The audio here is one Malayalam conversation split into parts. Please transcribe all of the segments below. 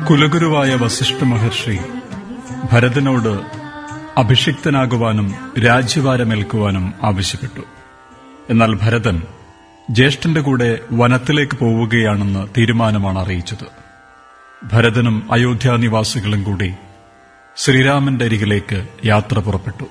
കുലഗുരുവായ വസിഷ്ഠ മഹർഷി ഭരതനോട് അഭിഷിക്തനാകുവാനും രാജ്യഭാരമേൽക്കുവാനും ആവശ്യപ്പെട്ടു. എന്നാൽ ഭരതൻ ജ്യേഷ്ഠന്റെ കൂടെ വനത്തിലേക്ക് പോവുകയാണെന്ന് തീരുമാനമാണ് അറിയിച്ചത്. ഭരതനും അയോധ്യാനിവാസികളും കൂടി ശ്രീരാമന്റെ അരികിലേക്ക് യാത്ര പുറപ്പെട്ടു.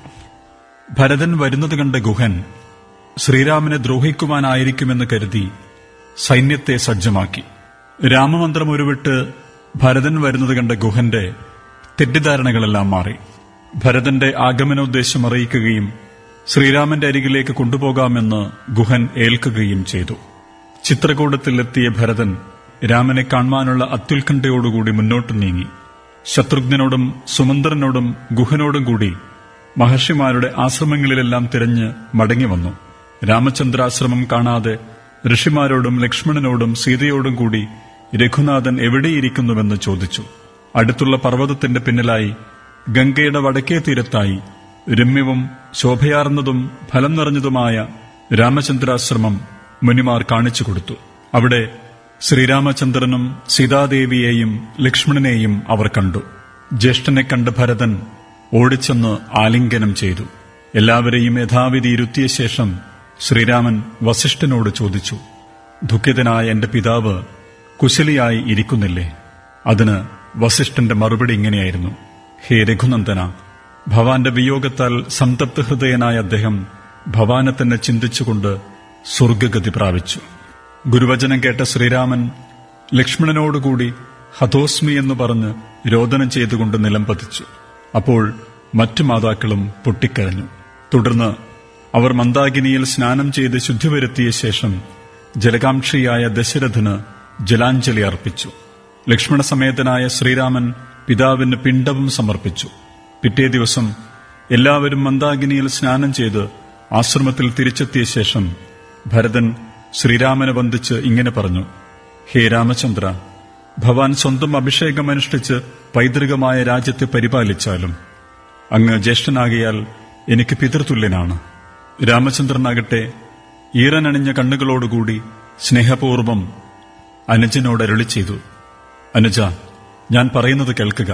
ഭരതൻ വരുന്നത് കണ്ട ഗുഹൻ ശ്രീരാമനെ ദ്രോഹിക്കുവാനായിരിക്കുമെന്ന് കരുതി സൈന്യത്തെ സജ്ജമാക്കി. രാമമന്ത്രം ഉരുവിട്ട് ഭരതൻ വരുന്നത് കണ്ട ഗുഹന്റെ തെറ്റിദ്ധാരണകളെല്ലാം മാറി. ഭരതന്റെ ആഗമനോദ്ദേശം അറിയിക്കുകയും ശ്രീരാമന്റെ അരികിലേക്ക് കൊണ്ടുപോകാമെന്ന് ഗുഹൻ ഏൽക്കുകയും ചെയ്തു. ചിത്രകൂടത്തിലെത്തിയ ഭരതൻ രാമനെ കാണുവാനുള്ള അത്യുത്കണ്ഠയോടുകൂടി മുന്നോട്ട് നീങ്ങി. ശത്രുഘ്നനോടും സുമന്ത്രനോടും ഗുഹനോടും കൂടി മഹർഷിമാരുടെ ആശ്രമങ്ങളിലെല്ലാം തിരഞ്ഞ് മടങ്ങിവന്നു. രാമചന്ദ്രാശ്രമം കാണാതെ ഋഷിമാരോടും ലക്ഷ്മണനോടും സീതയോടും കൂടി രഘുനാഥൻ എവിടെയിരിക്കുന്നുവെന്ന് ചോദിച്ചു. അടുത്തുള്ള പർവ്വതത്തിന്റെ പിന്നിലായി ഗംഗയുടെ വടക്കേ തീരത്തായി രമ്യവും ശോഭയാർന്നതും ഫലം നിറഞ്ഞതുമായ രാമചന്ദ്രാശ്രമം മുനിമാർ കാണിച്ചു കൊടുത്തു. അവിടെ ശ്രീരാമചന്ദ്രനും സീതാദേവിയെയും ലക്ഷ്മണനെയും അവർ കണ്ടു. ജ്യേഷ്ഠനെ കണ്ട് ഭരതൻ ഓടിച്ചെന്ന് ആലിംഗനം ചെയ്തു. എല്ലാവരെയും യഥാവിധി ഇരുത്തിയ ശേഷം ശ്രീരാമൻ വസിഷ്ഠനോട് ചോദിച്ചു, ദുഃഖിതനായ എന്റെ പിതാവ് കുശലിയായി ഇരിക്കുന്നില്ലേ? അതിന് വസിഷ്ഠന്റെ മറുപടി ഇങ്ങനെയായിരുന്നു: ഹേ രഘുനന്ദന, ഭവാന്റെ വിയോഗത്താൽ സംതപ്ത ഹൃദയനായ അദ്ദേഹം ഭവാനെ തന്നെ ചിന്തിച്ചുകൊണ്ട് സ്വർഗഗതി പ്രാപിച്ചു. ഗുരുവചനം കേട്ട ശ്രീരാമൻ ലക്ഷ്മണനോടുകൂടി ഹതോസ്മി എന്ന് പറഞ്ഞ് രോദനം ചെയ്തുകൊണ്ട് നിലംപതിച്ചു. അപ്പോൾ മറ്റു മാതാക്കളും പൊട്ടിക്കരഞ്ഞു. തുടർന്ന് അവർ മന്ദാകിനിയിൽ സ്നാനം ചെയ്ത് ശുദ്ധി വരുത്തിയ ശേഷം ജലകാംക്ഷിയായ ദശരഥന് ജലാഞ്ജലി അർപ്പിച്ചു. ലക്ഷ്മണസമേതനായ ശ്രീരാമൻ പിതാവിന് പിണ്ഡവും സമർപ്പിച്ചു. പിറ്റേ ദിവസം എല്ലാവരും മന്ദാകിനിയിൽ സ്നാനം ചെയ്ത് ആശ്രമത്തിൽ തിരിച്ചെത്തിയ ശേഷം ഭരതൻ ശ്രീരാമനെ വന്ദിച്ച് ഇങ്ങനെ പറഞ്ഞു: ഹേ രാമചന്ദ്ര, ഭവാൻ സ്വന്തം അഭിഷേകം അനുഷ്ഠിച്ച് പൈതൃകമായ രാജ്യത്തെ പരിപാലിച്ചാലും അങ്ങ് ജ്യേഷ്ഠനാകിയാൽ എനിക്ക് പിതൃതുല്യനാണ്. രാമചന്ദ്രനാകട്ടെ ഈറനണിഞ്ഞ കണ്ണുകളോടുകൂടി സ്നേഹപൂർവം അനുജനോട് അരുളി ചെയ്തു: അനുജ, ഞാൻ പറയുന്നത് കേൾക്കുക.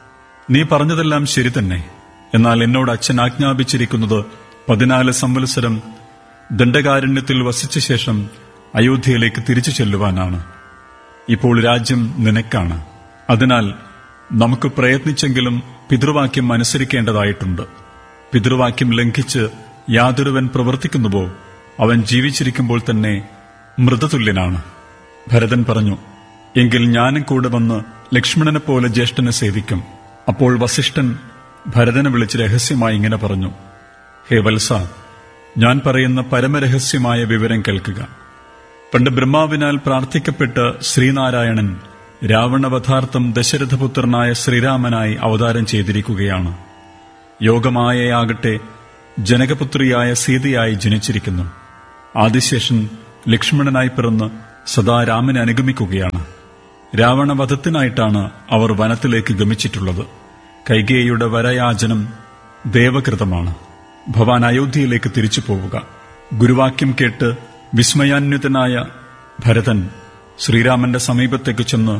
നീ പറഞ്ഞതെല്ലാം ശരി തന്നെ. എന്നാൽ എന്നോട് അച്ഛൻ ആജ്ഞാപിച്ചിരിക്കുന്നത് 14 സംവത്സരം ദണ്ഡകാരണ്യത്തിൽ വസിച്ച ശേഷം അയോധ്യയിലേക്ക് തിരിച്ചു ചെല്ലുവാനാണ്. ഇപ്പോൾ രാജ്യം നിനക്കാണ്. അതിനാൽ നമുക്ക് പ്രയത്നിച്ചെങ്കിലും പിതൃവാക്യം അനുസരിക്കേണ്ടതായിട്ടുണ്ട്. പിതൃവാക്യം ലംഘിച്ച് യാതൊരുവൻ പ്രവർത്തിക്കുന്നുവോ അവൻ ജീവിച്ചിരിക്കുമ്പോൾ തന്നെ മൃതതുല്യനാണ്. ഭരതൻ പറഞ്ഞു: എങ്കിൽ ഞാനും കൂടെ വന്ന് ലക്ഷ്മണനെ പോലെ ജ്യേഷ്ഠനെ സേവിക്കും. അപ്പോൾ വസിഷ്ഠൻ ഭരതനെ വിളിച്ച് രഹസ്യമായി ഇങ്ങനെ പറഞ്ഞു: ഹേ വത്സ, ഞാൻ പറയുന്ന പരമരഹസ്യമായ വിവരം കേൾക്കുക. പണ്ട് ബ്രഹ്മാവിനാൽ പ്രാർത്ഥിക്കപ്പെട്ട ശ്രീനാരായണൻ രാവണവധാർത്ഥം ദശരഥപുത്രനായ ശ്രീരാമനായി അവതാരം ചെയ്തിരിക്കുകയാണ്. യോഗമായയാകട്ടെ ജനകപുത്രിയായ സീതയായി ജനിച്ചിരിക്കുന്നു. ആദിശേഷൻ ലക്ഷ്മണനായി പിറന്ന് സദാ രാമനെ അനുഗമിക്കുകയാണ്. രാവണവധത്തിനായിട്ടാണ് അവർ വനത്തിലേക്ക് ഗമിച്ചിട്ടുള്ളത്. കൈകേയിയുടെ വരയാചനം ദേവകൃതമാണ്. ഭവാൻ അയോധ്യയിലേക്ക് തിരിച്ചു പോവുക. ഗുരുവാക്യം കേട്ട് വിസ്മയാന്വിതനായ ഭരതൻ ശ്രീരാമന്റെ സമീപത്തേക്ക് ചെന്ന്,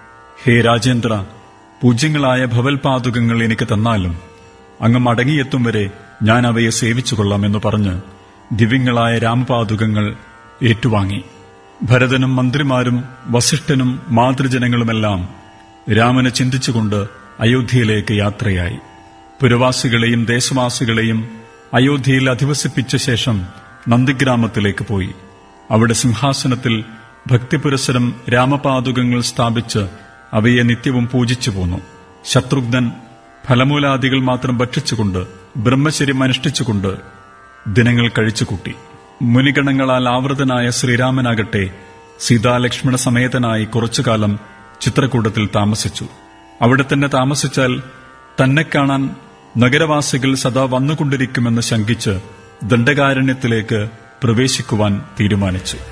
ഹേ രാജേന്ദ്ര, പൂജ്യങ്ങളായ ഭവൽപാതുകങ്ങൾ എനിക്ക് തന്നാലും അങ്ങ് മടങ്ങിയെത്തും വരെ ഞാൻ അവയെ സേവിച്ചുകൊള്ളാമെന്ന് പറഞ്ഞ് ദിവ്യങ്ങളായ രാമപാതുകങ്ങൾ ഏറ്റുവാങ്ങി. ഭരതനും മന്ത്രിമാരും വസിഷ്ഠനും മാതൃജനങ്ങളുമെല്ലാം രാമനെ ചിന്തിച്ചുകൊണ്ട് അയോധ്യയിലേക്ക് യാത്രയായി. പുരവാസികളെയും ദേശവാസികളെയും അയോധ്യയിൽ അധിവസിപ്പിച്ച ശേഷം നന്ദിഗ്രാമത്തിലേക്ക് പോയി. അവിടെ സിംഹാസനത്തിൽ ഭക്തിപുരസരം രാമപാതുകങ്ങൾ സ്ഥാപിച്ച് അവയെ നിത്യവും പൂജിച്ചു പോന്നു. ശത്രുഘ്നൻ ഫലമൂലാദികൾ മാത്രം ഭക്ഷിച്ചുകൊണ്ട് ബ്രഹ്മചര്യം അനുഷ്ഠിച്ചുകൊണ്ട് ദിനങ്ങൾ കഴിച്ചുകൂട്ടി. മുനിഗണങ്ങളാൽ ആവൃതനായ ശ്രീരാമനാകട്ടെ സീതാലക്ഷ്മണ സമേതനായി കുറച്ചുകാലം ചിത്രകൂടത്തിൽ താമസിച്ചു. അവിടെ തന്നെ താമസിച്ചാൽ തന്നെ കാണാൻ നഗരവാസികൾ സദാ വന്നുകൊണ്ടിരിക്കുമെന്ന് ശങ്കിച്ച് ദണ്ഡകാരണ്യത്തിലേക്ക് പ്രവേശിക്കുവാൻ തീരുമാനിച്ചു.